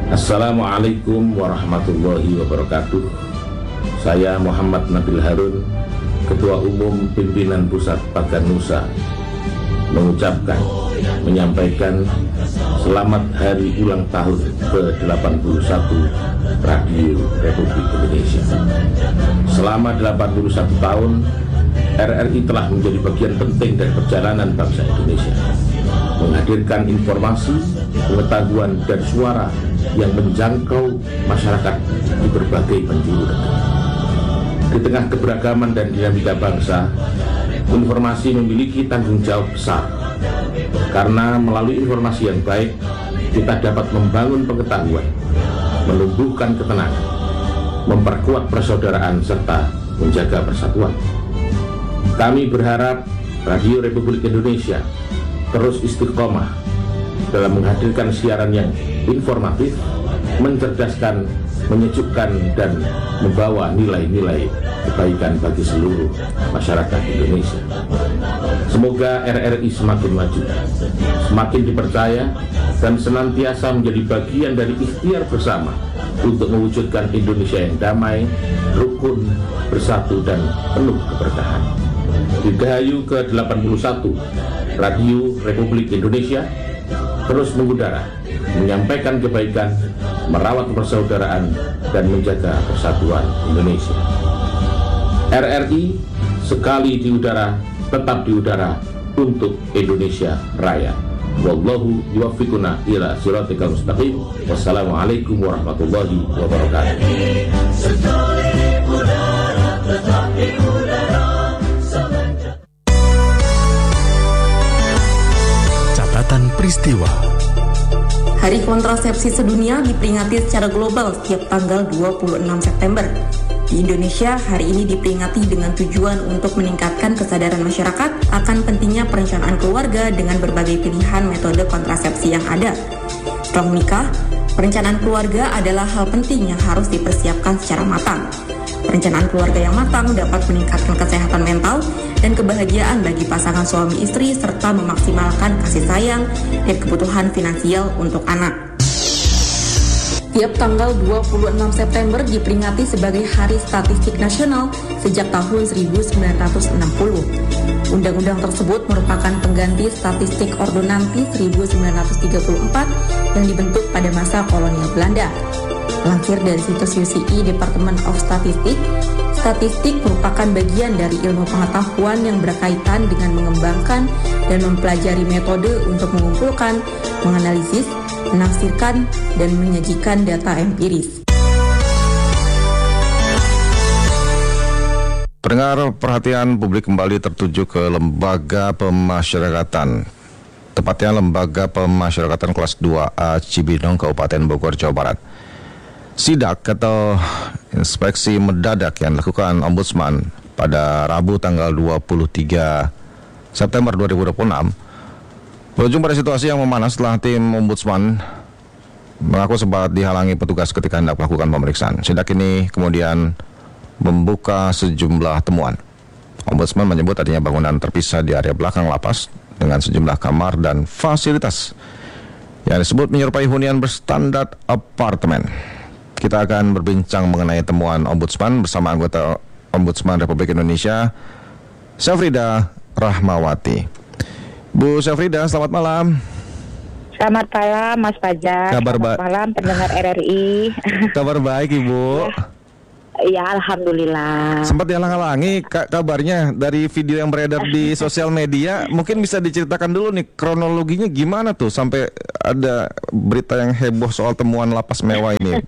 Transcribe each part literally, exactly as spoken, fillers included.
Assalamualaikum warahmatullahi wabarakatuh. Saya Muhammad Nabil Harun, Ketua Umum Pimpinan Pusat Paganusa, mengucapkan, menyampaikan selamat hari ulang tahun ke delapan puluh satu Radio Republik Indonesia. Selama delapan puluh satu tahun, R R I telah menjadi bagian penting dari perjalanan bangsa Indonesia, menghadirkan informasi, pengetahuan, dan suara yang menjangkau masyarakat di berbagai penjuru negeri. Di tengah keberagaman dan dinamika bangsa, informasi memiliki tanggung jawab besar, karena melalui informasi yang baik, kita dapat membangun pengetahuan, menumbuhkan ketenangan, memperkuat persaudaraan, serta menjaga persatuan. Kami berharap Radio Republik Indonesia terus istiqomah dalam menghadirkan siaran yang informatif, mencerdaskan, menyejukkan, dan membawa nilai-nilai kebaikan bagi seluruh masyarakat Indonesia. Semoga R R I semakin maju, semakin dipercaya, dan senantiasa menjadi bagian dari ikhtiar bersama untuk mewujudkan Indonesia yang damai, rukun, bersatu, dan penuh keberkahan. Dirgahayu ke delapan puluh satu Radio Republik Indonesia terus mengudara, menyampaikan kebaikan, merawat persaudaraan, dan menjaga persatuan Indonesia. R R I sekali di udara, tetap di udara untuk Indonesia Raya. Wallahu yuwaffiquna ila shiratal mustaqim. Wassalamualaikum warahmatullahi wabarakatuh. Catatan peristiwa. Hari Kontrasepsi Sedunia diperingati secara global setiap tanggal dua puluh enam September. Di Indonesia, hari ini diperingati dengan tujuan untuk meningkatkan kesadaran masyarakat akan pentingnya perencanaan keluarga dengan berbagai pilihan metode kontrasepsi yang ada. Setelah menikah, perencanaan keluarga adalah hal penting yang harus dipersiapkan secara matang. Perencanaan keluarga yang matang dapat meningkatkan kesehatan mental dan kebahagiaan bagi pasangan suami istri serta memaksimalkan kasih sayang dan kebutuhan finansial untuk anak. Tiap tanggal dua puluh enam September diperingati sebagai Hari Statistik Nasional sejak tahun seribu sembilan ratus enam puluh. Undang-undang tersebut merupakan pengganti Statistik Ordonansi seribu sembilan ratus tiga puluh empat yang dibentuk pada masa kolonial Belanda. Lansir dari situs U C I Department of Statistics, statistik merupakan bagian dari ilmu pengetahuan yang berkaitan dengan mengembangkan dan mempelajari metode untuk mengumpulkan, menganalisis, menafsirkan, dan menyajikan data empiris. Pendengar, perhatian publik kembali tertuju ke Lembaga Pemasyarakatan, tepatnya Lembaga Pemasyarakatan kelas dua A Cibinong, Kabupaten Bogor, Jawa Barat. Sidak atau inspeksi mendadak yang dilakukan Ombudsman pada Rabu tanggal dua puluh tiga September dua ribu dua puluh enam berujung pada situasi yang memanas setelah tim Ombudsman mengaku sempat dihalangi petugas ketika hendak melakukan pemeriksaan. Sidak ini kemudian membuka sejumlah temuan. Ombudsman menyebut adanya bangunan terpisah di area belakang lapas dengan sejumlah kamar dan fasilitas yang disebut menyerupai hunian berstandar apartemen. Kita akan berbincang mengenai temuan Ombudsman bersama anggota Ombudsman Republik Indonesia, Syafrida Rahmawati. Bu Syafrida, selamat malam. Selamat malam, Mas Fajar. Kabar selamat ba- malam, pendengar R R I. Kabar baik, Ibu. Ya, alhamdulillah. Sempat dihalang-halangi ka- kabarnya dari video yang beredar di sosial media. Mungkin bisa diceritakan dulu nih kronologinya gimana tuh sampai ada berita yang heboh soal temuan lapas mewah ini.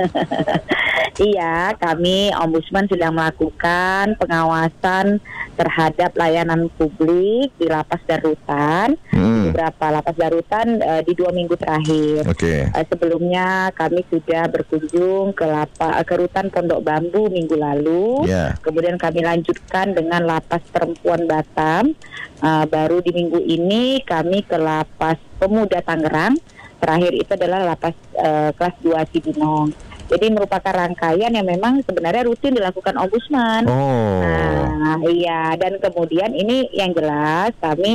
Iya, kami Ombudsman sedang melakukan pengawasan terhadap layanan publik di lapas dan rutan, Hmm. beberapa lapas dan rutan uh, di dua minggu terakhir. Oke. Uh, sebelumnya kami sudah berkunjung ke lapa, ke rutan Pondok Bambu minggu lalu. Ya. Kemudian kami lanjutkan dengan lapas perempuan Batam. Uh, baru di minggu ini kami ke lapas Pemuda Tangerang. Terakhir itu adalah lapas uh, kelas dua Cibinong. Jadi merupakan rangkaian yang memang sebenarnya rutin dilakukan Ombudsman. Oh. Nah, iya, dan kemudian ini yang jelas kami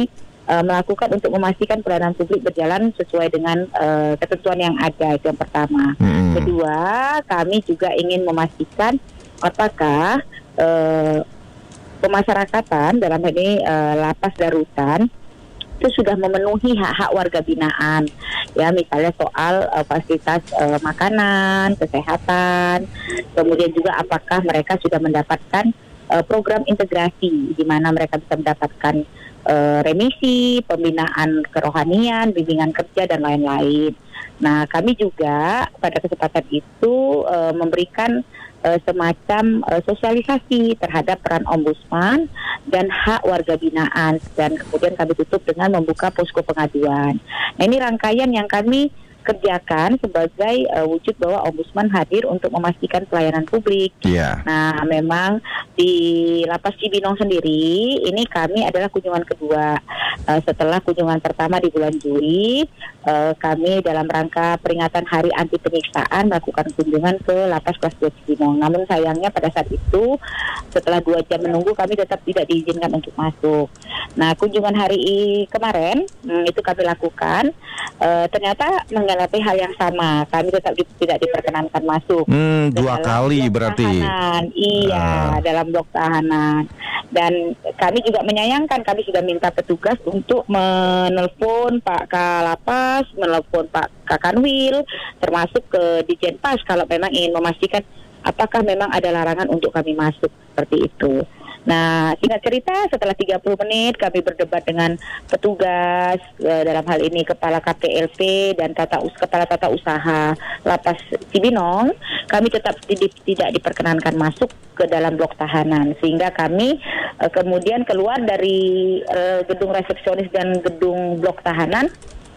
uh, melakukan untuk memastikan pelayanan publik berjalan sesuai dengan uh, ketentuan yang ada. Itu yang pertama. Hmm. Kedua, kami juga ingin memastikan apakah uh, pemasyarakatan dalam hal ini uh, lapas dan rutan itu sudah memenuhi hak-hak warga binaan, ya misalnya soal uh, fasilitas uh, makanan, kesehatan, kemudian juga apakah mereka sudah mendapatkan uh, program integrasi di mana mereka bisa mendapatkan uh, remisi, pembinaan kerohanian, bimbingan kerja dan lain-lain. Nah, kami juga pada kesempatan itu uh, memberikan Uh, semacam uh, sosialisasi terhadap peran ombudsman dan hak warga binaan, dan kemudian kami tutup dengan membuka posko pengaduan. Nah, ini rangkaian yang kami kerjakan sebagai uh, wujud bahwa ombudsman hadir untuk memastikan pelayanan publik. Yeah. Nah, memang di Lapas Cibinong sendiri ini kami adalah kunjungan kedua. Uh, setelah kunjungan pertama di bulan Juli, uh, kami dalam rangka peringatan Hari Anti Penyiksaan melakukan kunjungan ke Lapas Kelas dua Cibinong. Namun sayangnya pada saat itu setelah dua jam menunggu kami tetap tidak diizinkan untuk masuk. Nah, kunjungan hari kemarin hmm, itu kami lakukan. Uh, ternyata menghadapi hal yang sama, kami tetap di, tidak diperkenankan masuk. Hmm, dua kali berarti. Tahanan. Iya, uh. dalam blok tahanan. Dan kami juga menyayangkan, kami sudah minta petugas untuk menelpon Pak Kalapas, menelpon Pak Kakanwil, termasuk ke Dijenpas kalau memang ingin memastikan apakah memang ada larangan untuk kami masuk seperti itu. Nah, singkat cerita, setelah tiga puluh menit kami berdebat dengan petugas, e, dalam hal ini Kepala K P L P dan tata us- Kepala Tata Usaha Lapas Cibinong, kami tetap tidak, tidak diperkenankan masuk ke dalam blok tahanan, sehingga kami e, kemudian keluar dari e, gedung resepsionis dan gedung blok tahanan.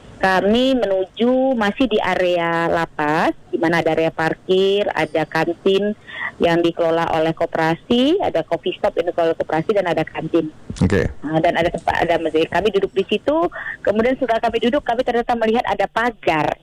Kami menuju masih di area lapas, di mana ada area parkir, ada kantin yang dikelola oleh koperasi, ada coffee shop yang dikelola koperasi, dan ada kantin. Oke. Okay. Uh, dan ada tempat, ada masjid. Kami duduk di situ. Kemudian setelah kami duduk, kami ternyata melihat ada pagar,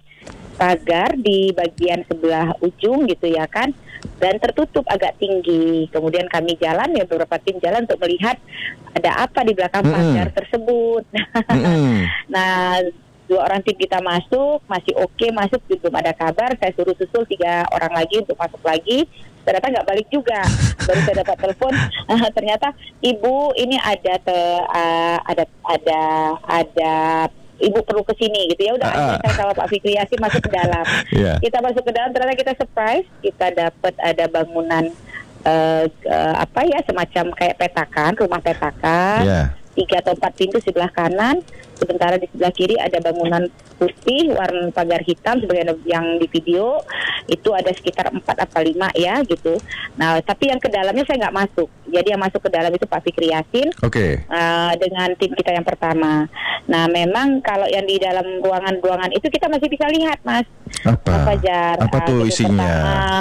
pagar di bagian sebelah ujung gitu ya kan, dan tertutup agak tinggi. Kemudian kami jalan, ya beberapa tim jalan untuk melihat ada apa di belakang mm-hmm. pagar tersebut. Mm-hmm. Nah. Dua orang tim kita masuk, masih oke okay, masuk, belum ada kabar. Saya suruh susul tiga orang lagi untuk masuk lagi. Ternyata nggak balik juga. Baru saya dapat telepon, uh, ternyata ibu ini ada te, uh, ada ada ada ibu perlu ke sini gitu ya. Udah uh, saya sama Pak Fikri Yasin masuk ke dalam. Yeah. Kita masuk ke dalam, ternyata kita surprise, kita dapat ada bangunan uh, uh, apa ya semacam kayak petakan, rumah petakan. Yeah. Tiga atau empat pintu sebelah kanan, sementara di sebelah kiri ada bangunan putih warna pagar hitam sebagai yang di video itu ada sekitar empat atau lima ya gitu. Nah, tapi yang ke dalamnya saya nggak masuk. Jadi yang masuk ke dalam itu Pak Fikri Yasin. Oke. Okay. Uh, dengan tim kita yang pertama. Nah, memang kalau yang di dalam ruangan-ruangan itu kita masih bisa lihat, Mas. Apa? Apa, jar, Apa uh, tuh isinya?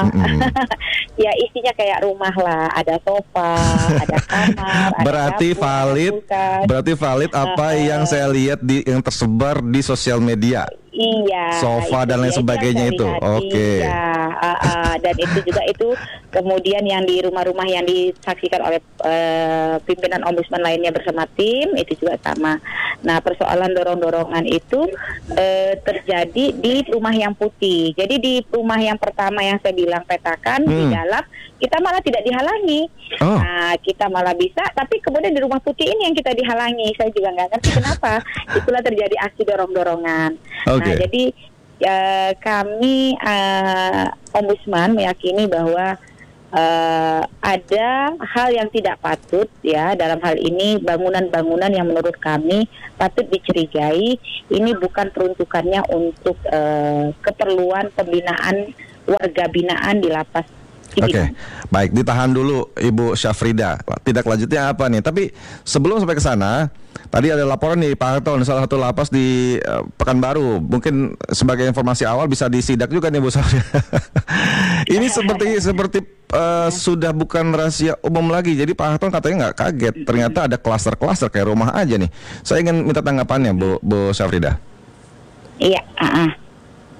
Ya isinya kayak rumah lah, ada sofa, ada kamar. Berarti ada dapur, valid. Ada berarti valid apa uh, yang saya lihat di yang tersebar di sosial media. Iya. Sofa dan lain sebagainya itu. Oke. Okay. Iya. Uh, uh, dan itu juga itu kemudian yang di rumah-rumah yang disaksikan oleh uh, pimpinan ombudsman lainnya bersama tim itu juga sama. Nah, persoalan dorong-dorongan itu uh, terjadi di rumah yang putih. Jadi di rumah yang pertama yang saya bilang petakan hmm. di dalam kita malah tidak dihalangi. Oh. Nah, kita malah bisa, tapi kemudian di rumah putih ini yang kita dihalangi. Saya juga nggak ngerti kenapa. Itulah terjadi aksi dorong-dorongan. Okay. Nah, jadi uh, kami uh, ombudsman meyakini bahwa uh, ada hal yang tidak patut ya dalam hal ini bangunan-bangunan yang menurut kami patut dicurigai. Ini bukan peruntukannya untuk uh, keperluan pembinaan warga binaan di lapas. Oke, okay. Baik, ditahan dulu Ibu Syafrida. Tidak lanjutnya apa nih? Tapi sebelum sampai ke sana, tadi ada laporan nih Pak Harton, salah satu lapas di uh, Pekanbaru. Mungkin sebagai informasi awal bisa disidak juga nih Bu Syafrida. Ini seperti seperti uh, sudah bukan rahasia umum lagi. Jadi Pak Harton katanya nggak kaget. Ternyata ada klaster-klaster kayak rumah aja nih. Saya ingin minta tanggapannya Bu Bu Syafrida. Iya. Uh-uh.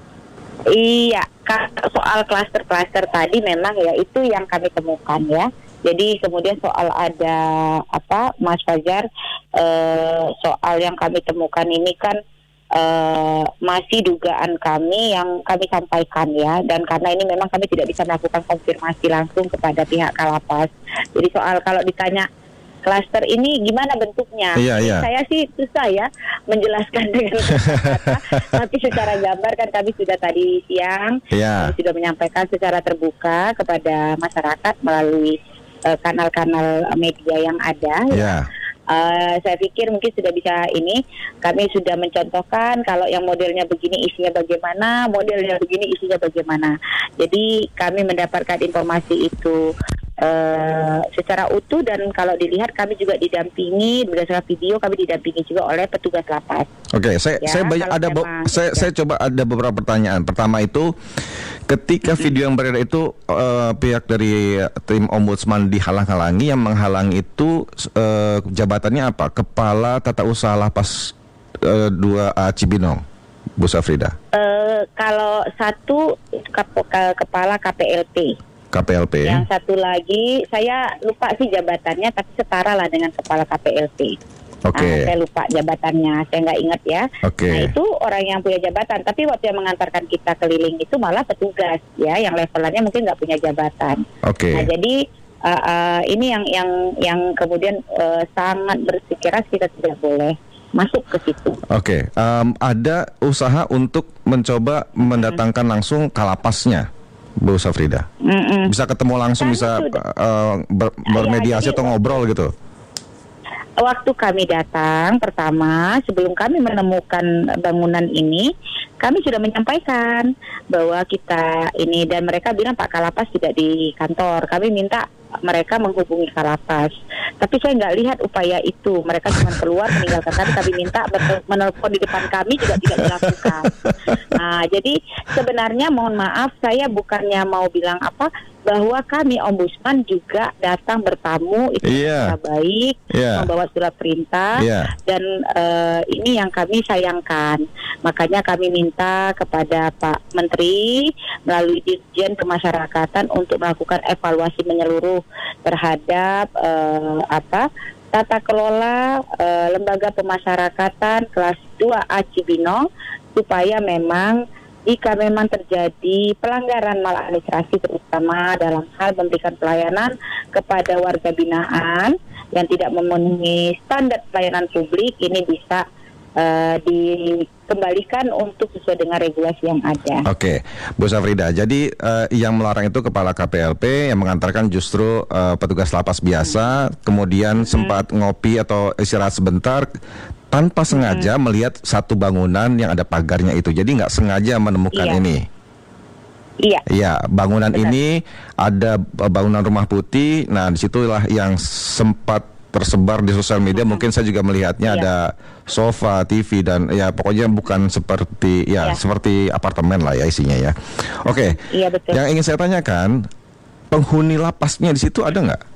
Iya, soal klaster-klaster tadi memang ya itu yang kami temukan ya. Jadi kemudian soal ada apa, Mas Fajar, eh, soal yang kami temukan ini kan eh, masih dugaan kami yang kami sampaikan ya, dan karena ini memang kami tidak bisa melakukan konfirmasi langsung kepada pihak Kalapas. Jadi soal kalau ditanya klaster ini gimana bentuknya? Iya, iya. Saya sih susah ya menjelaskan dengan kata-kata, tapi secara gambar kan kami sudah tadi siang Iya. kami sudah menyampaikan secara terbuka kepada masyarakat melalui uh, kanal-kanal media yang ada. Iya. Uh, saya pikir mungkin sudah bisa ini, kami sudah mencontohkan kalau yang modelnya begini isinya bagaimana, modelnya begini isinya bagaimana. Jadi kami mendapatkan informasi itu Uh, secara utuh, dan kalau dilihat kami juga didampingi berdasarkan video, kami didampingi juga oleh petugas lapas. Oke, saya Ya, saya banyak kalau ada be- memang saya tidak. saya coba ada beberapa pertanyaan. Pertama itu, ketika video yang beredar itu eh, pihak dari tim ombudsman dihalang-halangi, yang menghalang itu eh, jabatannya apa? Kepala Tata Usaha Lapas eh, dua A Cibinong, Bu Safrida. Uh, kalau satu kep- ke- kepala K P L P. K P L P. Yang satu lagi saya lupa sih jabatannya, tapi setara lah dengan kepala K P L P. Oke. Nah, saya lupa jabatannya, saya nggak ingat ya. Oke. Nah itu orang yang punya jabatan, tapi waktu yang mengantarkan kita keliling itu malah petugas ya, yang levelannya mungkin nggak punya jabatan. Oke. Nah jadi uh, uh, ini yang yang yang kemudian uh, sangat bersikeras kita tidak boleh masuk ke situ. Oke. Em, ada usaha untuk mencoba mendatangkan langsung Kalapasnya, Bu Safrida. Mm-mm. Bisa ketemu langsung, Kami bisa sudah- eh, ber- bermediasi jadi- atau ngobrol gitu. Waktu kami datang pertama, sebelum kami menemukan bangunan ini, kami sudah menyampaikan bahwa kita ini, dan mereka bilang Pak Kalapas tidak di kantor. Kami minta mereka menghubungi Kalapas, tapi saya nggak lihat upaya itu. Mereka cuma keluar meninggalkan kami. Kami minta betul- menelpon di depan kami juga tidak dilakukan. Nah, jadi sebenarnya mohon maaf, saya bukannya mau bilang apa, bahwa kami ombudsman juga datang bertamu itu Iya. sangat baik, Iya. membawa surat perintah, Iya. dan eh, ini yang kami sayangkan. Makanya kami minta kepada Pak Menteri melalui Dirjen Pemasyarakatan untuk melakukan evaluasi menyeluruh terhadap eh, apa tata kelola eh, lembaga pemasyarakatan kelas dua A Cibinong, supaya memang jika memang terjadi pelanggaran maladministrasi terutama dalam hal memberikan pelayanan kepada warga binaan yang tidak memenuhi standar pelayanan publik, ini bisa uh, dikembalikan untuk sesuai dengan regulasi yang ada. Oke, Bu Safrida. Jadi eh, yang melarang itu kepala K P L P, yang mengantarkan justru eh, petugas lapas biasa, kemudian sempat ngopi atau istirahat sebentar tanpa sengaja melihat satu bangunan yang ada pagarnya itu. Jadi nggak sengaja menemukan Iya. ini. Iya. Iya, bangunan Benar. ini ada eh, bangunan rumah putih. Nah, disitulah yang sempat tersebar di sosial media. Mungkin saya juga melihatnya Iya. ada sofa, T V, dan ya pokoknya bukan seperti ya Iya. seperti apartemen lah ya isinya ya. Oke. Iya, betul. Yang ingin saya tanyakan, penghuni lapasnya di situ ada nggak?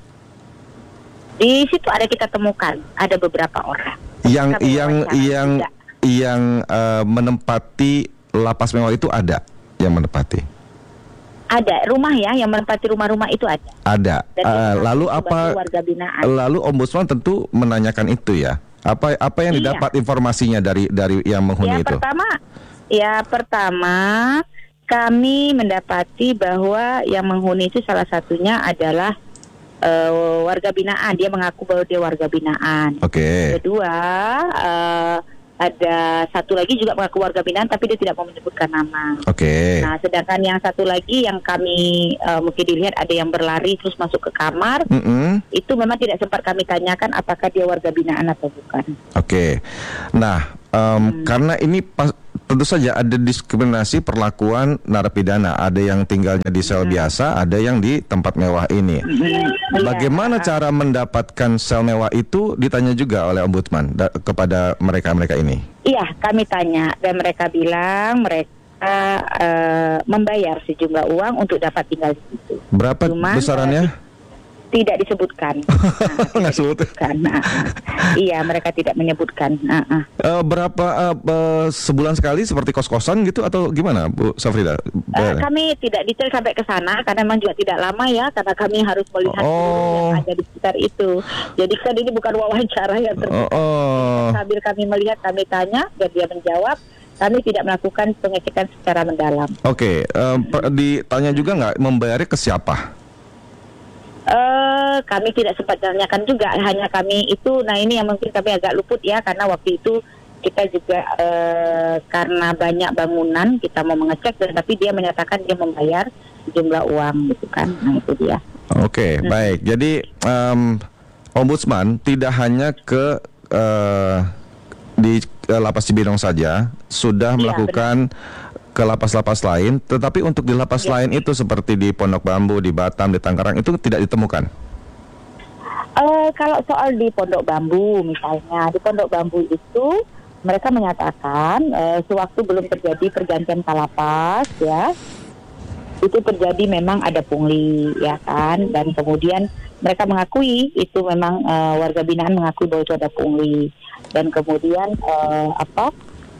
Di situ ada kita temukan ada beberapa orang. Yang Kami yang wawancara yang juga. yang eh, menempati lapas mewah itu ada yang menempati. Ada rumah ya yang menempati rumah-rumah itu ada. Ada. Dan Eh, itu lalu sebagai apa? warga binaan. Lalu ombudsman tentu menanyakan itu ya. Apa apa yang Iya. didapat informasinya dari dari yang menghuni Ya itu? pertama, ya pertama kami mendapati bahwa yang menghuni itu salah satunya adalah eh, warga binaan. Dia mengaku bahwa dia warga binaan. Oke. Kedua, eh, ada satu lagi juga mengaku warga binaan, tapi dia tidak mau menyebutkan nama. Oke. Nah, sedangkan yang satu lagi yang kami eh, mungkin dilihat ada yang berlari terus masuk ke kamar, Mm-mm. itu memang tidak sempat kami tanyakan apakah dia warga binaan atau bukan. Oke. Nah, em, karena ini pas, tentu saja ada diskriminasi perlakuan narapidana. Ada yang tinggalnya di sel biasa, ada yang di tempat mewah ini. Bagaimana Iya. cara mendapatkan sel mewah itu ditanya juga oleh ombudsman da- kepada mereka-mereka ini. Iya, kami tanya dan mereka bilang mereka eh, membayar sejumlah uang untuk dapat tinggal di situ. Berapa Cuman, besarannya? Tidak disebutkan. Nah, Nggak sebut. disebutkan. Nah, iya, mereka tidak menyebutkan. Nah, ah. Eh, berapa eh, eh, sebulan sekali seperti kos-kosan gitu atau gimana, Bu Safrida? Uh, kami tidak detail sampai ke sana karena memang juga tidak lama ya, karena kami harus melihat Oh. seluruh yang ada di sekitar itu. Jadi kan ini bukan wawancara yang terbuka. Oh, oh. Sambil kami melihat, kami tanya dan dia menjawab. Kami tidak melakukan pengecekan secara mendalam. Oke, eh, per- ditanya juga nggak membayarnya ke siapa? Uh, kami tidak sempat tanyakan juga, hanya kami itu, nah ini yang mungkin kami agak luput ya, karena waktu itu kita juga uh, karena banyak bangunan kita mau mengecek, tetapi dia menyatakan dia membayar jumlah uang gitu kan, nah itu dia. Oke, Hmm. baik. Jadi um, Ombudsman tidak hanya ke uh, di uh, Lapas Cibinong saja, sudah Iya, melakukan ke lapas-lapas lain, tetapi untuk di lapas Ya. lain itu seperti di Pondok Bambu, di Batam, di Tangerang itu tidak ditemukan. Uh, kalau soal di Pondok Bambu misalnya, di Pondok Bambu itu mereka menyatakan uh, sewaktu belum terjadi pergantian kalapas ya, itu terjadi memang ada pungli ya kan, dan kemudian mereka mengakui itu memang uh, warga binaan mengakui bahwa itu ada pungli, dan kemudian uh, apa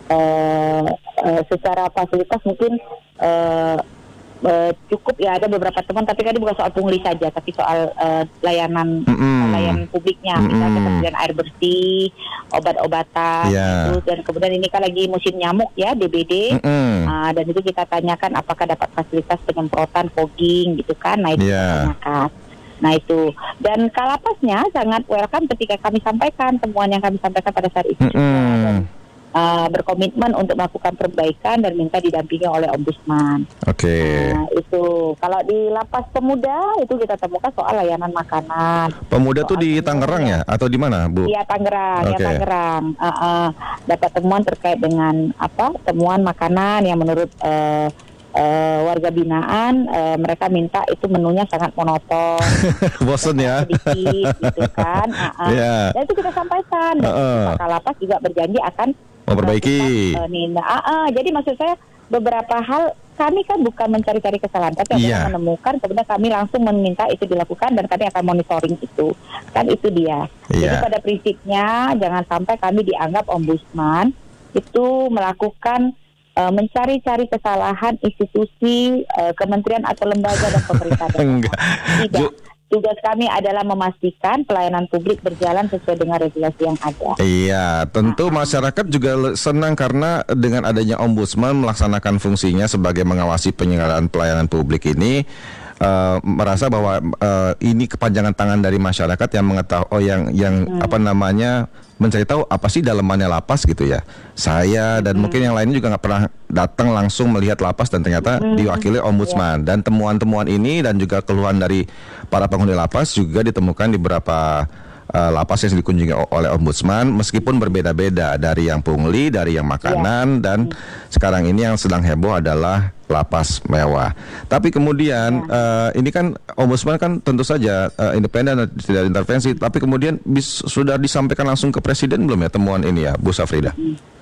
uh, uh, secara fasilitas mungkin uh, Uh, cukup ya, ada beberapa teman, tapi kan ini bukan soal pungli saja, tapi soal uh, layanan Mm-mm. layanan publiknya, Mm-mm. misalnya ketersediaan air bersih, obat-obatan, Ya. gitu. Dan kemudian ini kan lagi musim nyamuk ya, D B D, Mm-mm. uh, dan itu kita tanyakan apakah dapat fasilitas penyemprotan, fogging gitu kan, nah itu Ya. kita tanyakan. Nah itu, dan kalapasnya sangat welcome ketika kami sampaikan temuan yang kami sampaikan pada saat itu juga, dan Mm-mm. uh, berkomitmen untuk melakukan perbaikan dan minta didampingi oleh ombudsman. Oke. Nah, itu kalau di lapas pemuda itu kita temukan soal layanan makanan. Pemuda tuh Soal di temuan Tangerang ya atau di mana, Bu? Iya, Tangerang, ya Oke. Tangerang. Uh, uh, dapat temuan terkait dengan apa? Temuan makanan yang menurut uh, uh, warga binaan, uh, mereka minta itu menunya sangat monoton, Bosen ya. sedikit gitu kan. Uh, uh. Iya. Dan itu kita sampaikan. Dan Uh, uh. Pak Kalapas juga berjanji akan Memperbaiki. melakukan, uh, nindak. Uh, uh. Jadi maksud saya beberapa hal kami kan bukan mencari-cari kesalahan, tapi Iya. adalah menemukan, kemudian kami langsung meminta itu dilakukan dan kami akan monitoring itu. Kan itu dia. Jadi Iya. pada prinsipnya jangan sampai kami dianggap ombudsman itu melakukan uh, mencari-cari kesalahan institusi, uh, kementerian atau lembaga dan pemerintah. Enggak. Tidak. Ju- Tugas kami adalah memastikan pelayanan publik berjalan sesuai dengan regulasi yang ada. Iya, tentu masyarakat juga le- senang karena dengan adanya ombudsman melaksanakan fungsinya sebagai mengawasi penyelenggaraan pelayanan publik ini, eh, merasa bahwa eh, ini kepanjangan tangan dari masyarakat yang mengetahui, oh yang yang Hmm. apa namanya mencari tahu apa sih dalemannya lapas gitu ya. Saya dan Hmm. mungkin yang lainnya juga nggak pernah datang langsung melihat lapas dan ternyata Hmm. diwakili ombudsman, dan temuan-temuan ini dan juga keluhan dari para penghuni lapas juga ditemukan di beberapa uh, lapas yang dikunjungi o- oleh ombudsman, meskipun berbeda-beda, dari yang pungli, dari yang makanan, dan sekarang ini yang sedang heboh adalah lapas mewah. Tapi kemudian uh, ini kan ombudsman kan tentu saja uh, independen dan tidak intervensi, tapi kemudian bis, sudah disampaikan langsung ke presiden belum ya temuan ini ya, Bu Safrida?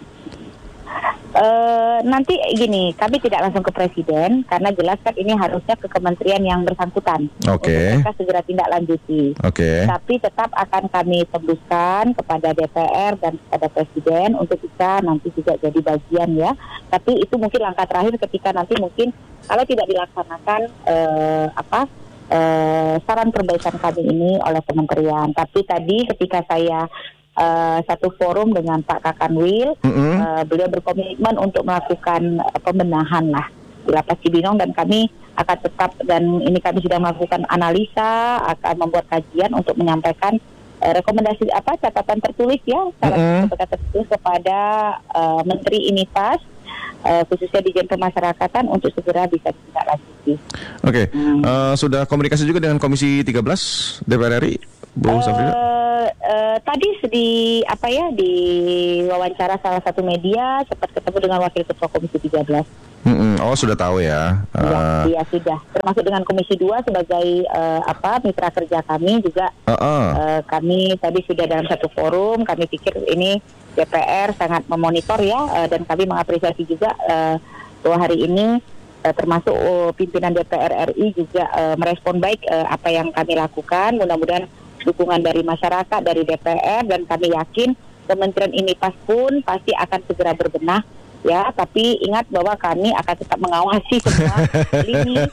Uh, nanti gini, kami tidak langsung ke presiden karena jelas kan ini harusnya ke kementerian yang bersangkutan. Oke. Untuk mereka segera tindak lanjuti. Oke. Tapi tetap akan kami tembuskan kepada D P R dan kepada presiden untuk bisa nanti juga jadi bagian ya. Tapi itu mungkin langkah terakhir ketika nanti mungkin kalau tidak dilaksanakan uh, apa uh, saran perbaikan kami ini oleh kementerian. Tapi tadi ketika saya Uh, satu forum dengan Pak Kakanwil, Mm-mm. uh, beliau berkomitmen untuk melakukan uh, pembenahan lah di Lapas Cibinong, dan kami akan tetap, dan ini kami sudah melakukan analisa, akan membuat kajian untuk menyampaikan uh, rekomendasi apa catatan tertulis ya, Mm-mm. catatan tertulis kepada uh, Menteri Initas, uh, khususnya di Dijen Pemasyarakatan untuk segera bisa ditindaklanjuti. Oke. Hmm. Uh, sudah komunikasi juga dengan Komisi tiga belas D P R R I, Bu Safrida? Uh, uh, tadi di apa ya di wawancara salah satu media sempat ketemu dengan Wakil Ketua Komisi tiga belas. Mm-mm. Oh, sudah tahu ya. Ya, Uh, dia sudah termasuk dengan Komisi dua sebagai uh, apa mitra kerja kami juga. uh, uh. Uh, kami tadi sudah dalam satu forum, kami pikir ini D P R sangat memonitor ya, uh, dan kami mengapresiasi juga uh, bahwa hari ini uh, termasuk uh, pimpinan D P R R I juga uh, merespon baik uh, apa yang kami lakukan. Mudah-mudahan dukungan dari masyarakat, dari D P R, dan kami yakin Kementerian ini pas pun pasti akan segera berbenah. Ya, tapi ingat bahwa kami akan tetap mengawasi semua lini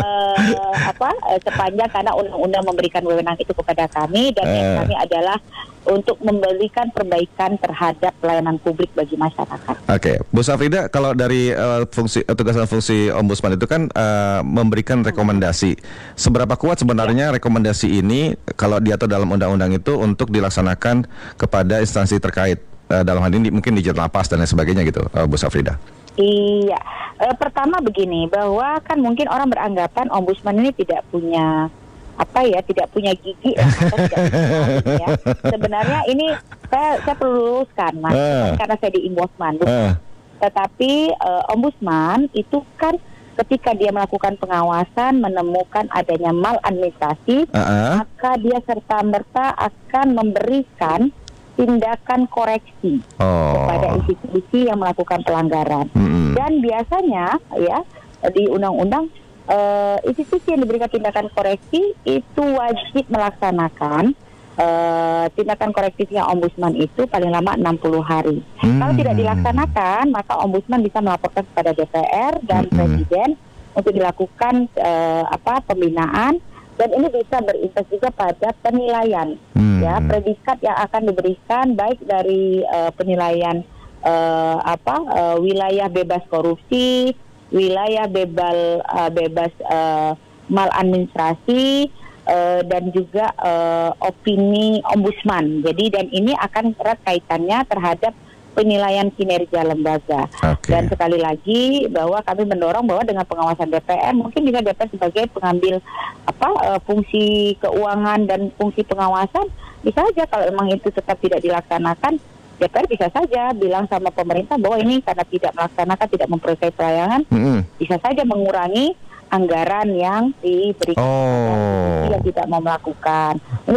uh, apa uh, sepanjang karena undang-undang memberikan wewenang itu kepada kami, dan yang uh. kami adalah untuk memberikan perbaikan terhadap pelayanan publik bagi masyarakat. Oke, okay. Bu Safrida, kalau dari uh, fungsi uh, tugas dan fungsi Ombudsman itu kan uh, memberikan rekomendasi. Seberapa kuat sebenarnya ya. rekomendasi ini kalau diatur dalam undang-undang itu untuk dilaksanakan kepada instansi terkait? Dalam hal ini mungkin di lapas dan lain sebagainya gitu, uh, Bu Safrida. Iya, e, pertama begini, bahwa kan mungkin orang beranggapan ombudsman ini tidak punya apa ya, tidak punya gigi ya, atau tidak punya ya. Sebenarnya ini saya saya perlu luruskan, Mas, uh. karena saya di ombudsman. Uh. Tetapi e, ombudsman itu kan ketika dia melakukan pengawasan menemukan adanya maladministrasi, uh-uh. maka dia serta-merta akan memberikan tindakan koreksi oh. kepada institusi yang melakukan pelanggaran. Mm-hmm. Dan biasanya ya di undang-undang uh, institusi yang diberikan tindakan koreksi itu wajib melaksanakan uh, tindakan korektifnya ombudsman itu paling lama enam puluh hari. Mm-hmm. Kalau tidak dilaksanakan, maka ombudsman bisa melaporkan kepada D P R dan mm-hmm. presiden untuk dilakukan uh, apa pembinaan. Dan ini bisa berimbas juga pada penilaian, hmm. ya predikat yang akan diberikan baik dari uh, penilaian uh, apa uh, wilayah bebas korupsi, wilayah bebas uh, bebas uh, maladministrasi, uh, dan juga uh, opini ombudsman. Jadi dan ini akan erat kaitannya terhadap penilaian kinerja lembaga. Okay. Dan sekali lagi bahwa kami mendorong bahwa dengan pengawasan D P R mungkin bisa D P R sebagai pengambil apa uh, fungsi keuangan dan fungsi pengawasan, bisa saja kalau memang itu tetap tidak dilaksanakan, D P R bisa saja bilang sama pemerintah bahwa ini karena tidak melaksanakan, tidak memperoleh pelayanan, mm-hmm. bisa saja mengurangi anggaran yang diberikan oh. yang tidak mau melakukan. Ini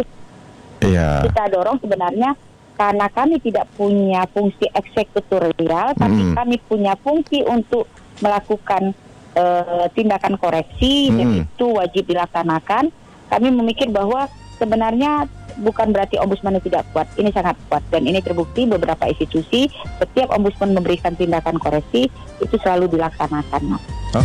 yeah. kita dorong sebenarnya. Karena kami tidak punya fungsi eksekutorial, tapi mm. kami punya fungsi untuk melakukan uh, tindakan koreksi, mm. dan itu wajib dilaksanakan. Kami memikir bahwa sebenarnya bukan berarti ombudsman tidak kuat, ini sangat kuat. Dan ini terbukti beberapa institusi, setiap ombudsman memberikan tindakan koreksi, itu selalu dilaksanakan. Mas. Oh.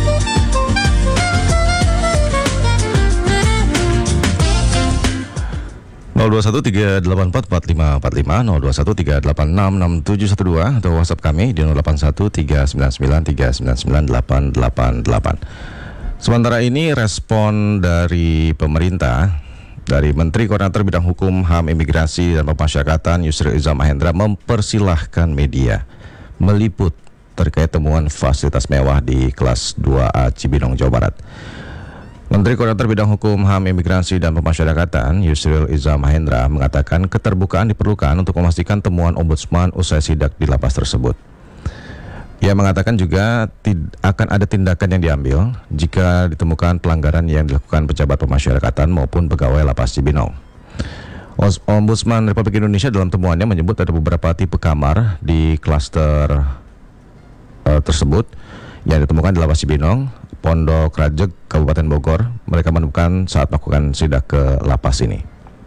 nol dua satu tiga delapan empat empat lima empat lima, nol dua satu tiga delapan enam enam tujuh satu dua, atau WhatsApp kami di nol delapan satu tiga sembilan sembilan tiga sembilan sembilan delapan delapan delapan. Sementara ini respon dari pemerintah, dari Menteri Koordinator Bidang Hukum, H A M, Imigrasi dan Pemasyarakatan Yusril Iza Mahendra mempersilahkan media meliput terkait temuan fasilitas mewah di kelas dua A Cibinong, Jawa Barat. Menteri Koordinator Bidang Hukum, H A M, Imigrasi dan Pemasyarakatan Yusril Iza Mahendra mengatakan keterbukaan diperlukan untuk memastikan temuan ombudsman usai sidak di lapas tersebut. Ia mengatakan juga tid- akan ada tindakan yang diambil jika ditemukan pelanggaran yang dilakukan pejabat pemasyarakatan maupun pegawai lapas Cibinong. Ombudsman Republik Indonesia dalam temuannya menyebut ada beberapa tipe kamar di klaster uh, tersebut yang ditemukan di lapas Cibinong, Pondok Rajek, Kabupaten Bogor. Mereka menemukan saat melakukan sidak ke lapas ini.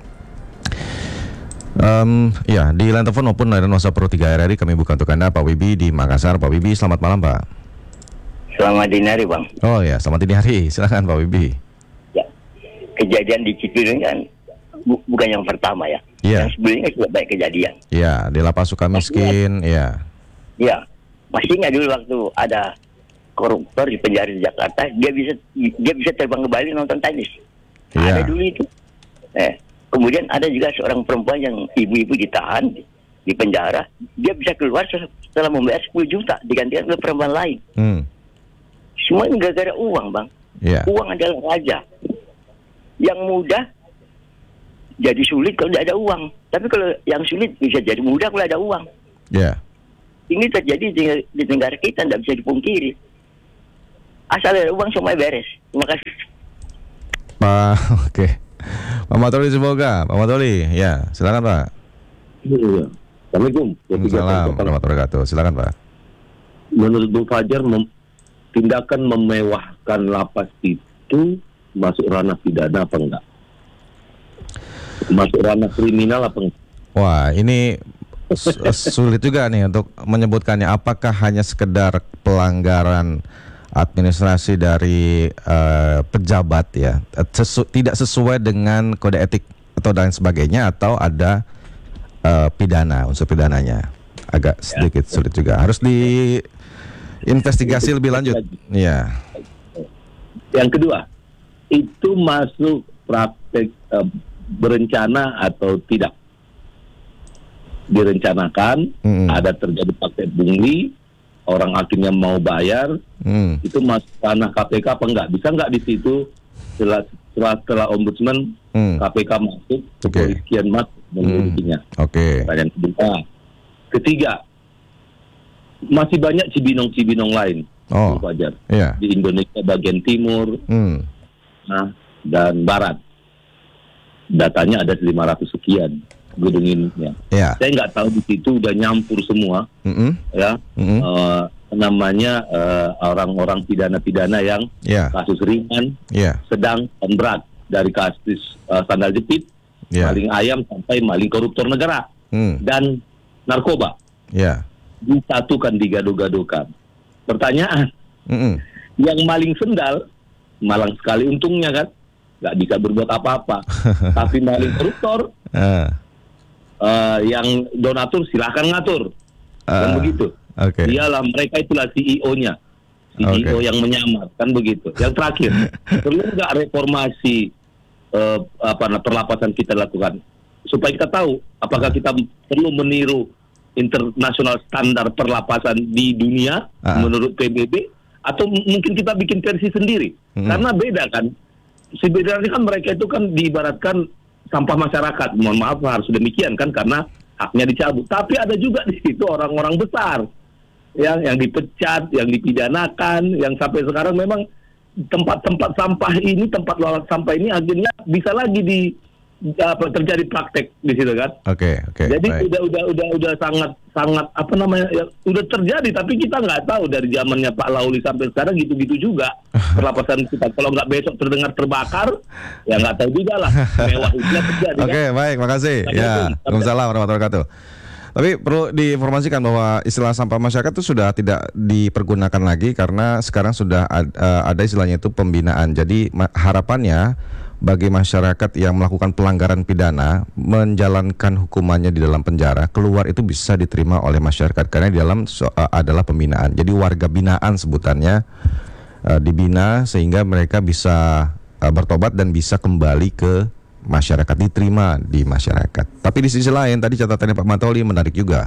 Um, ya, di line telepon maupun layanan WhatsApp Pro tiga R R I kami buka untuk Anda, Pak Wibi di Makassar. Pak Wibi, selamat malam, Pak. Selamat dini hari, Bang. Oh ya, selamat dini hari. Silakan, Pak Wibi. Ya, kejadian di Cibinong kan bu- bukan yang pertama ya. Yeah. Yang sebelumnya sudah banyak kejadian. Ya, di lapas Sukamiskin, ya. Ya, masih ingat dulu waktu ada koruptor di penjara di Jakarta, dia bisa dia bisa terbang kembali nonton tenis. Yeah. Ada dulu itu. Eh, kemudian ada juga seorang perempuan yang ibu-ibu ditahan di, di penjara, dia bisa keluar setelah membayar sepuluh juta digantikan oleh perempuan lain. Hmm. Semua ini gara-gara uang, Bang. Yeah. Uang adalah raja. Yang mudah jadi sulit kalau tidak ada uang. Tapi kalau yang sulit bisa jadi mudah kalau ada uang. Yeah. Ini terjadi di, di negara kita, tidak bisa dipungkiri. Asal ada uang semuanya beres. Terima kasih. Pak, oke. Okay. Pak Matoli semoga. Pak Matoli, ya, silakan Pak. Iya. Assalamualaikum. Waalaikumsalam warahmatullahi wabarakatuh. Silakan Pak. Menurut Bung Fajar, mem- tindakan memewahkan lapas itu masuk ranah pidana apa enggak? Masuk ranah kriminal apa enggak? Wah, ini sulit juga nih untuk menyebutkannya. Apakah hanya sekedar pelanggaran administrasi dari uh, pejabat ya, Sesu- tidak sesuai dengan kode etik atau dan sebagainya, atau ada uh, pidana, unsur pidananya? Agak sedikit sulit juga. Harus diinvestigasi lebih lanjut. Iya. Yang kedua, itu masuk praktek uh, berencana atau tidak? Direncanakan, hmm. ada terjadi praktek pungli, orang hakimnya mau bayar, hmm. itu masuk tanah K P K apa enggak? Bisa enggak di situ setelah setelah, setelah ombudsman hmm. K P K masuk, okay. kepolisian masuk menyelidikinya. Hmm. Oke. Okay. Pertanyaan kedua. Ketiga, masih banyak cibinong-cibinong lain, oh. Fajar, yeah. di Indonesia bagian timur, hmm. nah, dan barat. Datanya ada lima ratus sekian gedung ininya. Yeah. Saya nggak tahu di situ udah nyampur semua, mm-hmm. ya, mm-hmm. Uh, namanya uh, orang-orang pidana-pidana yang yeah. kasus ringan, yeah. sedang, dan berat, dari kasus uh, sandal jepit, yeah. maling ayam sampai maling koruptor negara mm. dan narkoba, yeah. disatukan, digado-gadokan. Pertanyaan, mm-hmm. yang maling sendal, malang sekali untungnya kan, nggak bisa berbuat apa-apa, tapi maling koruptor. Uh. Uh, yang donatur silahkan ngatur, uh, kan begitu. Okay. Dialah, mereka itulah C E O-nya, C E O okay. yang menyamar, kan begitu. Yang terakhir, perlu nggak reformasi uh, apa perlapasan kita lakukan supaya kita tahu apakah kita perlu meniru internasional standar perlapasan di dunia uh. menurut P B B, atau m- mungkin kita bikin versi sendiri, hmm. karena beda kan. Sebenarnya kan mereka itu kan diibaratkan sampah masyarakat, mohon maaf harus demikian kan, karena haknya dicabut. Tapi ada juga di situ orang-orang besar yang yang dipecat, yang dipidanakan, yang sampai sekarang memang tempat-tempat sampah ini, tempat lolos sampah ini akhirnya bisa lagi di apa terjadi praktek di situ kan. Oke, okay, oke. Okay, Jadi baik. udah udah udah udah sangat sangat apa namanya ya, udah terjadi, tapi kita nggak tahu dari zamannya Pak Lauli sampai sekarang gitu-gitu juga perlapasan kita. Kalau nggak besok terdengar terbakar, ya nggak tahu juga lah. Mewah itu terjadi. Oke, okay, kan? Baik, makasih. Nah, ya, Waalaikumsalam warahmatullahi wabarakatuh. Tapi perlu diinformasikan bahwa istilah sampah masyarakat itu sudah tidak dipergunakan lagi karena sekarang sudah ada, ada istilahnya itu pembinaan. Jadi harapannya bagi masyarakat yang melakukan pelanggaran pidana menjalankan hukumannya di dalam penjara, keluar itu bisa diterima oleh masyarakat karena di dalam so, uh, adalah pembinaan. Jadi warga binaan sebutannya, uh, dibina sehingga mereka bisa uh, bertobat dan bisa kembali ke masyarakat, diterima di masyarakat. Tapi di sisi lain tadi catatannya Pak Matoli menarik juga.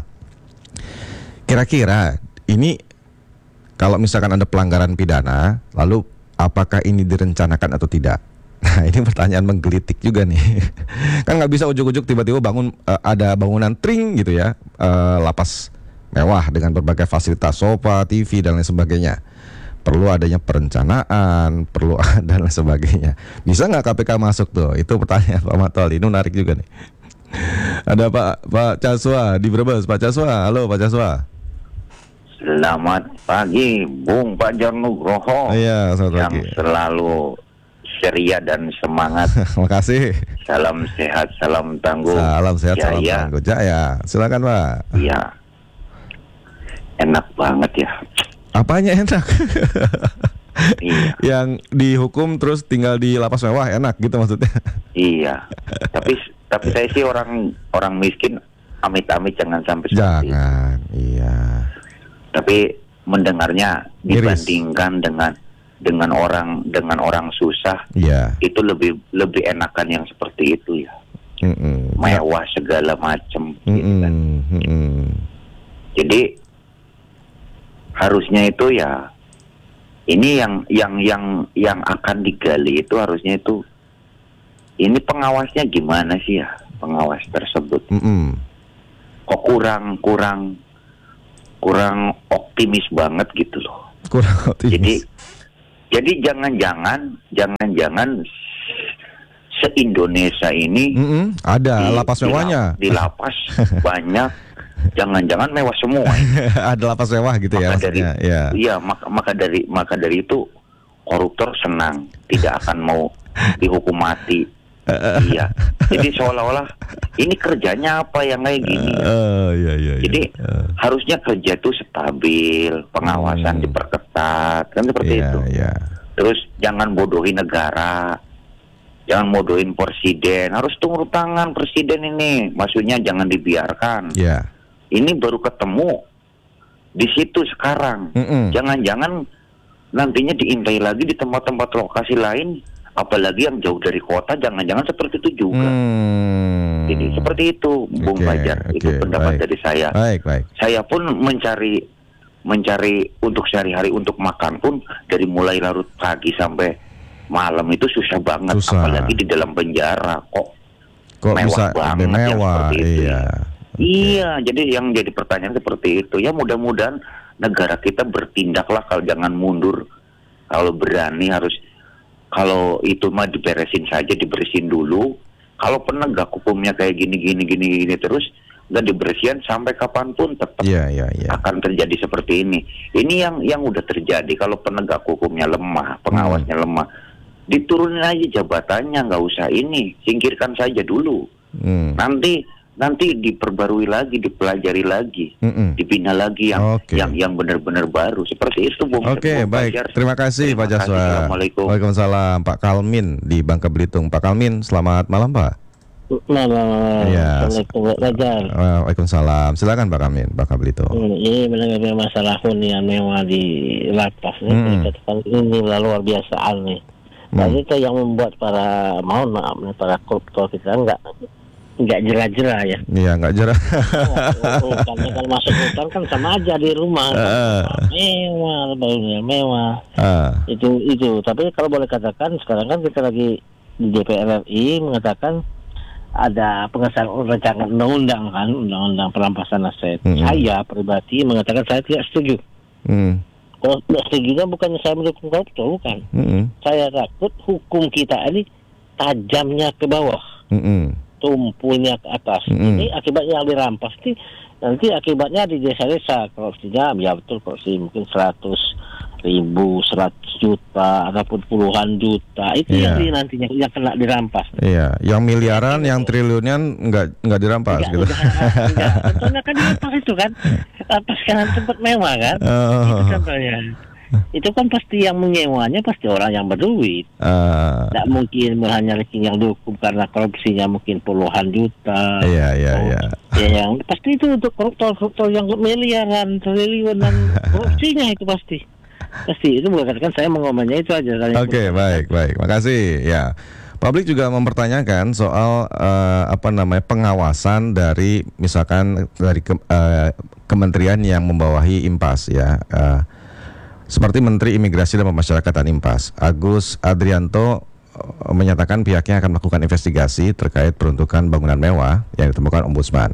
Kira-kira ini kalau misalkan ada pelanggaran pidana, lalu apakah ini direncanakan atau tidak? Nah, ini pertanyaan menggelitik juga nih. Kan nggak bisa ujuk-ujuk tiba-tiba bangun uh, ada bangunan tring gitu ya, uh, lapas mewah dengan berbagai fasilitas, sofa, T V dan lain sebagainya. Perlu adanya perencanaan, perlu dan lain sebagainya. Bisa nggak K P K masuk tuh? Itu pertanyaan Pak Matoli. Ini menarik juga nih. Ada Pak Pak Caswa di Brebes. Pak Caswa, halo Pak Caswa. Selamat pagi, Bung Fajar Nugroho. Iya, selamat yang pagi. Yang selalu ceria dan semangat. Makasih. Salam sehat, salam tangguh. Salam sehat, Jaya. salam tangguh. Jaya. Silakan Pak. Iya. Enak banget ya. Apanya enak? Iya. Yang dihukum terus tinggal di lapas mewah enak gitu maksudnya? Iya. Tapi tapi saya sih orang orang miskin, amit-amit jangan sampai seperti itu. Jangan. Iya. Tapi mendengarnya Miris. dibandingkan dengan dengan orang dengan orang susah, yeah. itu lebih lebih enakan yang seperti itu ya, Mm-mm. mewah segala macam. Gitu kan. Mm-mm. Jadi harusnya itu ya, ini yang yang yang yang akan digali itu harusnya itu, ini pengawasnya gimana sih ya, pengawas tersebut? Mm-mm. Kok kurang kurang kurang optimis banget gitu loh. Kurang optimis. Jadi Jadi jangan-jangan, jangan-jangan se-Indonesia ini Mm-mm, ada di, lapas mewahnya. Di, la, di lapas banyak jangan-jangan mewah semua. Ada lapas mewah gitu maka ya dari, maksudnya. Ya. Iya, maka, maka dari maka dari itu koruptor senang, tidak akan mau dihukum mati. Iya. Jadi seolah-olah ini kerjanya apa yang kayak gini. Kan? Uh, iya, iya, iya. Jadi uh. harusnya kerja itu stabil, pengawasan hmm. diperketat, kan seperti yeah, itu. Yeah. Terus jangan bodohi negara, jangan bodohin presiden. Harus turun tangan presiden ini. Maksudnya jangan dibiarkan. Yeah. Ini baru ketemu di situ sekarang. Mm-mm. Jangan-jangan nantinya diintai lagi di tempat-tempat lokasi lain. Apalagi yang jauh dari kota, jangan-jangan seperti itu juga. Hmm. Jadi seperti itu, Bung Fajar. Okay, itu pendapat baik. dari saya. Baik, baik. Saya pun mencari mencari untuk sehari-hari untuk makan pun dari mulai larut pagi sampai malam itu susah banget. Susah. Apalagi di dalam penjara kok. Kok mewah bisa banget mewah, yang seperti itu. Iya. Okay. Iya, jadi yang jadi pertanyaan seperti itu. Ya mudah-mudahan negara kita bertindaklah, kalau jangan mundur. Kalau berani harus. Kalau itu mah diberesin saja, dibersihin dulu. Kalau penegak hukumnya kayak gini gini gini gini terus nggak dibersihin sampai kapanpun tetap yeah, yeah, yeah. akan terjadi seperti ini. Ini yang yang udah terjadi. Kalau penegak hukumnya lemah, pengawasnya hmm. lemah, diturunin aja jabatannya, nggak usah ini, singkirkan saja dulu. Hmm. Nanti nanti diperbarui lagi, dipelajari lagi, Mm-mm. dibina lagi yang okay. yang yang benar-benar baru seperti itu, Bung. Oke, okay, baik. Fajar. Terima kasih, Terima Pak Jaswa. Assalamualaikum. Waalaikumsalam, Pak Kalmin di Bangka Belitung. Pak Kalmin, selamat malam, Pak. Malam. Ya. Assalamualaikum, Fajar. Waalaikumsalam. Silakan Pak Kalmin, Bangka Belitung. Ini mengenai masalah hunian mewah di lapas ini, hmm. ini luar biasa aneh. Dan hmm. itu yang membuat para, mohon maaf, para koruptor kita enggak nggak jerah-jerah ya. Iya, nggak jerah. Oh, oh, karena kalau masuk hutan kan sama aja di rumah. Uh. Mewah, bangunan mewah. Uh. Itu itu. Tapi kalau boleh katakan sekarang kan kita lagi di D P R R I mengatakan ada pengesahan rancangan undang-undang kan, undang-undang perampasan aset. Mm-hmm. Saya pribadi mengatakan saya tidak setuju. Mm. Kalau tidak setuju bukannya saya mendukung koruptor, bukan. Mm-hmm. Saya takut hukum kita ini tajamnya ke bawah. Mm-hmm. Tumpunya ke atas. Mm-hmm. Ini akibatnya yang dirampas nih, nanti akibatnya di desa-desa korupsinya, ya betul korupsi mungkin seratus ribu, seratus juta ataupun puluhan juta itu yeah. yang nantinya yang kena dirampas. Iya, yeah. yang miliaran, yang triliunan nggak nggak dirampas enggak, gitu. Enggak, contohnya kan dirampas itu kan, rampas kan tempat mewah kan, oh. itu contohnya. Itu kan pasti yang menyewanya pasti orang yang berduit. Uh, Tidak mungkin hanya yang dihukum karena korupsinya mungkin puluhan juta. Iya iya iya. Ya, yang pasti itu untuk koruptor-koruptor yang miliaran, triliunan korupsinya itu pasti. Pasti itu bukan kan saya mengomentnya itu aja. Oke okay, baik baik, makasih ya. Publik juga mempertanyakan soal uh, apa namanya pengawasan dari misalkan dari ke, uh, kementerian yang membawahi Impas ya. Uh, Seperti Menteri Imigrasi dan Pemasyarakatan Impas, Agus Adrianto menyatakan pihaknya akan melakukan investigasi terkait peruntukan bangunan mewah yang ditemukan Ombudsman.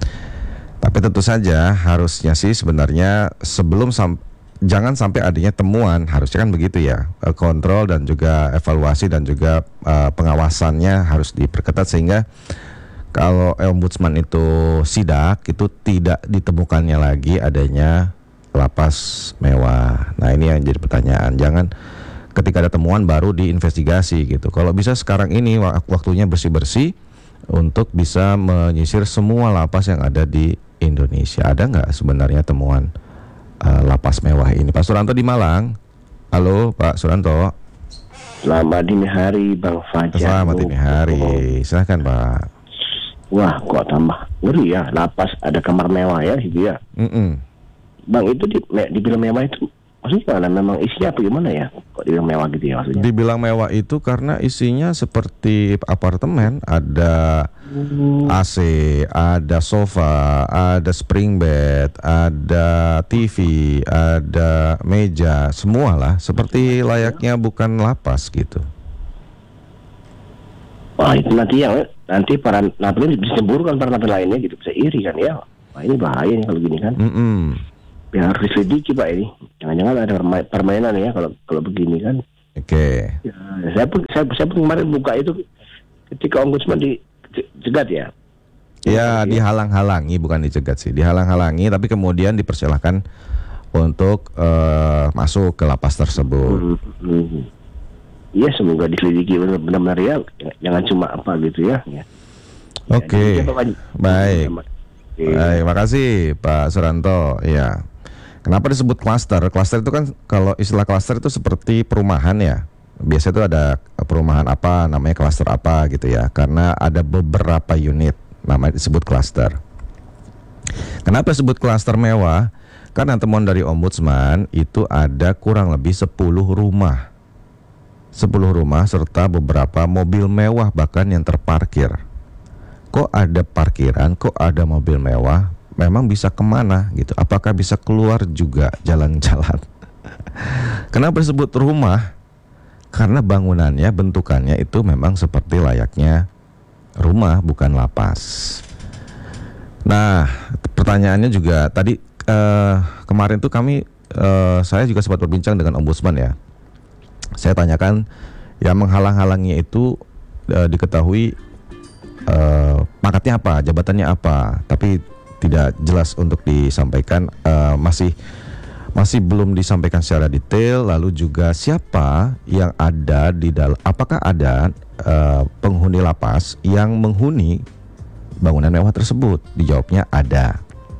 Tapi tentu saja harusnya sih sebenarnya sebelum sam- jangan sampai adanya temuan, harusnya kan begitu ya, kontrol dan juga evaluasi dan juga uh, pengawasannya harus diperketat sehingga kalau Ombudsman itu sidak itu tidak ditemukannya lagi adanya lapas mewah. Nah ini yang jadi pertanyaan. Jangan ketika ada temuan baru diinvestigasi gitu. Kalau bisa sekarang ini waktunya bersih-bersih untuk bisa menyisir semua lapas yang ada di Indonesia. Ada nggak sebenarnya temuan uh, lapas mewah ini? Pak Suranto di Malang. Halo Pak Suranto. Selamat dini hari Bang Fajar. Selamat dini hari. Silahkan Pak. Wah kok tambah ngeri ya. Lapas ada kamar mewah ya gitu ya. Mm-mm. Bang itu di, dibilang mewah itu maksudnya mana? Memang isinya apa gimana ya? Kok dibilang mewah gitu ya maksudnya? Dibilang mewah itu karena isinya seperti apartemen, ada hmm. A C, ada sofa, ada spring bed, ada T V, ada meja, semua lah seperti layaknya bukan lapas gitu. Wah itu nanti ya, nanti para napi disembur kan para napi lainnya gitu bisa iri kan ya? Wah ini bahaya nih kalau gini kan. Mm-mm. Ya harus diselidiki Pak ini. Jangan-jangan ada permainan ya kalau kalau begini kan. Oke. Okay. Ya, saya pun saya, saya pun kemarin buka itu ketika Ombudsman dicegat ya. Ya, dihalang-halangi, bukan dicegat sih, dihalang-halangi, tapi kemudian dipersilahkan untuk uh, masuk ke lapas tersebut. Iya, hmm. semoga diselidiki benar-benar ya, jangan cuma apa gitu ya. ya. Oke, okay. Baik. Baik, makasih Pak Suranto. Ya, kenapa disebut klaster? Klaster itu kan, kalau istilah klaster itu seperti perumahan ya. Biasanya itu ada perumahan apa, namanya klaster apa gitu ya. Karena ada beberapa unit, namanya disebut klaster. Kenapa disebut klaster mewah? Karena temuan dari Ombudsman itu ada kurang lebih sepuluh rumah. sepuluh rumah serta beberapa mobil mewah bahkan yang terparkir. Kok ada parkiran, kok ada mobil mewah, memang bisa kemana gitu? Apakah bisa keluar juga jalan-jalan? Kenapa disebut rumah? Karena bangunannya, bentukannya itu memang seperti layaknya rumah, bukan lapas. Nah, pertanyaannya juga tadi eh, kemarin tuh kami, eh, saya juga sempat berbincang dengan Ombudsman ya. Saya tanyakan yang menghalang-halangi itu eh, diketahui eh, pangkatnya apa, jabatannya apa, tapi tidak jelas untuk disampaikan, eh, masih masih belum disampaikan secara detail. Lalu juga siapa yang ada di dalam, apakah ada uh, penghuni lapas yang menghuni bangunan mewah tersebut? Dijawabnya ada.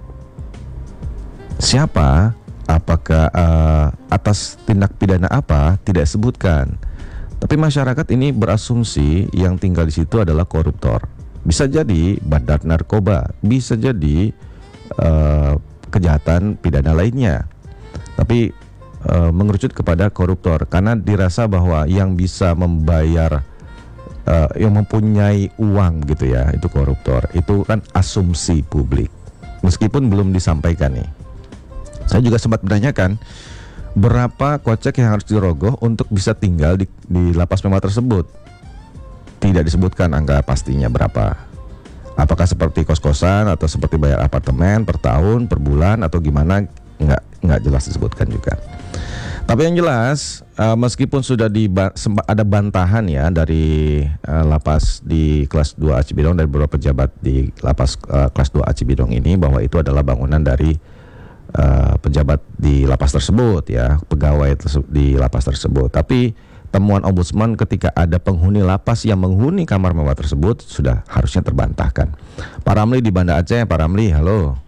Siapa? Apakah uh, atas tindak pidana apa? Tidak disebutkan. Tapi masyarakat ini berasumsi yang tinggal di situ adalah koruptor. Bisa jadi bandar narkoba, bisa jadi uh, kejahatan pidana lainnya. Tapi e, mengerucut kepada koruptor karena dirasa bahwa yang bisa membayar, e, yang mempunyai uang gitu ya, itu koruptor. Itu kan asumsi publik, meskipun belum disampaikan nih. Saya juga sempat menanyakan berapa kocek yang harus dirogoh untuk bisa tinggal di, di lapas mewah tersebut. Tidak disebutkan angka pastinya berapa. Apakah seperti kos-kosan atau seperti bayar apartemen per tahun, per bulan, atau gimana? Enggak, enggak jelas disebutkan juga. Tapi yang jelas, uh, meskipun sudah di ada bantahan ya dari uh, lapas di kelas dua A Cibinong, dari beberapa pejabat di lapas uh, kelas dua A Cibinong ini, bahwa itu adalah bangunan dari uh, pejabat di lapas tersebut ya, pegawai terse- di lapas tersebut. Tapi temuan Ombudsman ketika ada penghuni lapas yang menghuni kamar mewah tersebut sudah harusnya terbantahkan. Pak Ramli di Banda Aceh. Pak Ramli, halo.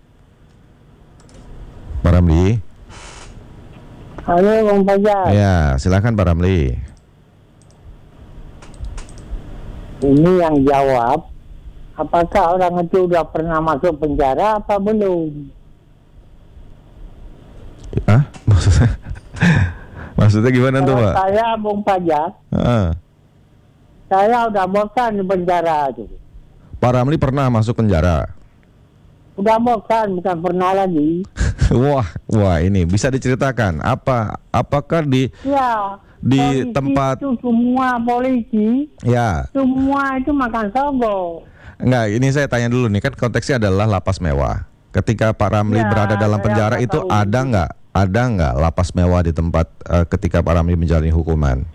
Pak Ramli. Halo Bang Fajar. Ya, silakan Pak Ramli. Ini yang jawab, apakah orang itu udah pernah masuk penjara apa belum? Ah, maksudnya, maksudnya gimana tuh Pak? Saya Bang Fajar. Ah. Saya udah bosan di penjara itu. Pak Ramli pernah masuk penjara? Udah bosan, bukan pernah lagi. Wah, wah ini bisa diceritakan apa? Apakah di ya, di tempat itu semua polisi? Ya. Semua itu makan sogo. Enggak, ini saya tanya dulu nih, kan konteksnya adalah lapas mewah. Ketika Pak Ramli ya, berada dalam penjara itu ada nggak? Ada nggak lapas mewah di tempat uh, ketika Pak Ramli menjalani hukuman?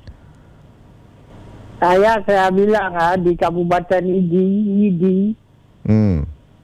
Saya saya bilang ah, di Kabupaten Idi, Idi. Hmm.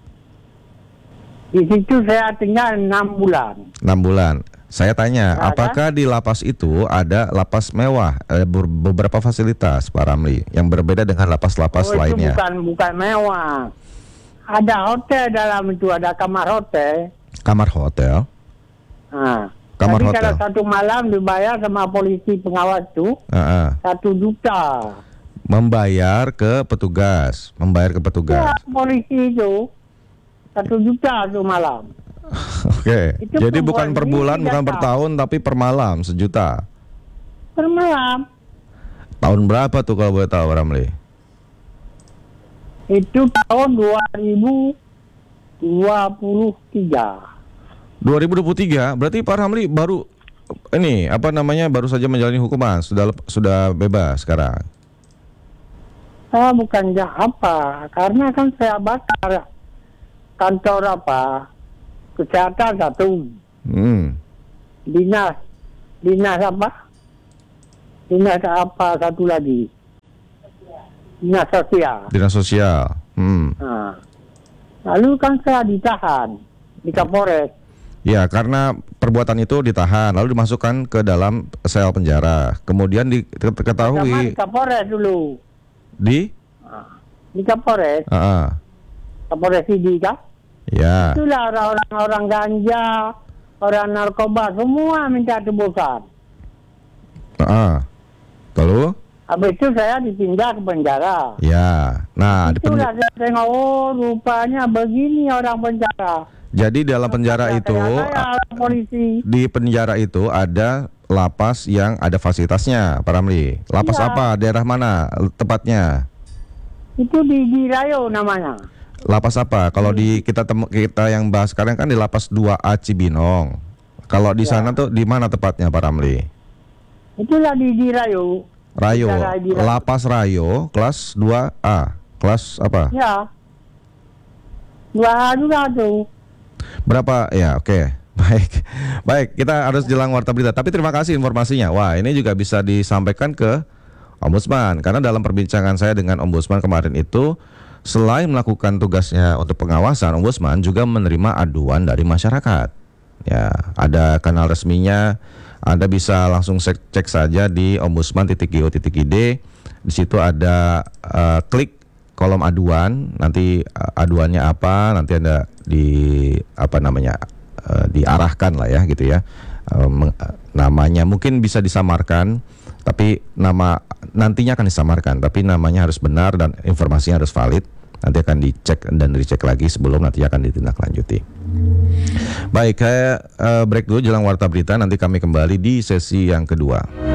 Di situ saya tinggal enam bulan. enam bulan. Saya tanya, nah, apakah kan? Di lapas itu ada lapas mewah, ada beberapa fasilitas Pak Ramli yang berbeda dengan lapas-lapas oh, lainnya? Itu bukan bukan mewah. Ada hotel dalam itu, ada kamar hotel. Kamar hotel? Nah, kamar tapi hotel. Kalau satu malam dibayar sama polisi pengawas tuh uh-uh. satu juta. Membayar ke petugas, membayar ke petugas. Ya, polisi itu satu juta tuh malam. Oke, okay. Jadi bukan per bulan, bukan per tahun, tapi per malam sejuta. Per malam. Tahun berapa tuh kalau boleh tahu, Ramli? Itu tahun dua ribu dua puluh tiga. dua ribu dua puluh tiga, berarti Pak Ramli baru ini apa namanya baru saja menjalani hukuman, sudah sudah bebas sekarang. Saya bukan apa, karena kan saya bakar kantor apa kesehatan satu, hmm. dinas dinas apa dinas apa satu lagi dinas sosial dinas sosial hmm. Nah, Lalu kan setelah ditahan di Kapolres. Ya, karena perbuatan itu ditahan, lalu dimasukkan ke dalam sel penjara. Kemudian diketahui di Kapolres dulu. Di? Di Kapolres. Uh-uh. Kapolres Sidi kah? Ya. Itulah orang-orang ganja, orang narkoba, semua minta tebusan. Uh-uh. Lalu? Habis itu saya dipindah ke penjara. Ya. Nah, itulah saya tengok, oh rupanya begini orang penjara. Jadi dalam penjara itu, polisi. Di penjara itu ada lapas yang ada fasilitasnya, Pak Ramli. Lapas ya. Apa? Daerah mana tepatnya? Itu di Dirayo namanya. Lapas apa? Kalau hmm. di kita temu, kita yang bahas sekarang kan di Lapas dua A Cibinong. Kalau di ya. Sana tuh di mana tepatnya, Pak Ramli? Itulah di Dirayo. Rayo. Di Rayo. Lapas Rayo kelas dua A. Kelas apa? Ya. dua A juga tuh. Berapa? Ya, oke. Okay. Baik. Baik, kita harus jelang warta berita. Tapi terima kasih informasinya. Wah, ini juga bisa disampaikan ke Ombudsman. Karena dalam perbincangan saya dengan Ombudsman kemarin itu, selain melakukan tugasnya untuk pengawasan, Ombudsman juga menerima aduan dari masyarakat. Ya, ada kanal resminya. Anda bisa langsung cek, cek saja di ombudsman titik go titik id. Di situ ada uh, klik kolom aduan, nanti uh, aduannya apa, nanti Anda di apa namanya uh, diarahkan lah ya gitu ya. Uh, namanya mungkin bisa disamarkan, tapi nama nantinya akan disamarkan, tapi namanya harus benar dan informasinya harus valid. Nanti akan dicek dan dicek lagi sebelum nanti akan ditindaklanjuti. Baik, saya uh, break dulu jelang warta berita. Nanti kami kembali di sesi yang kedua.